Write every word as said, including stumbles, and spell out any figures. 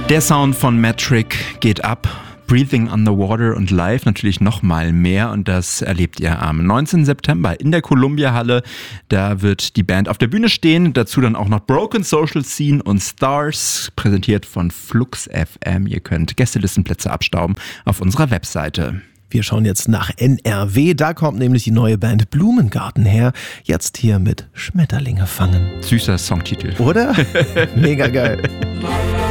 Der Sound von Metric geht ab. Breathing Underwater und live natürlich noch mal mehr und das erlebt ihr am neunzehnten September in der Columbia Halle. Da wird die Band auf der Bühne stehen, dazu dann auch noch Broken Social Scene und Stars, präsentiert von Flux F M. Ihr könnt Gästelistenplätze abstauben auf unserer Webseite. Wir schauen jetzt nach N R W, da kommt nämlich die neue Band Blumengarten her, jetzt hier mit Schmetterlinge fangen. Süßer Songtitel. Oder? Mega geil.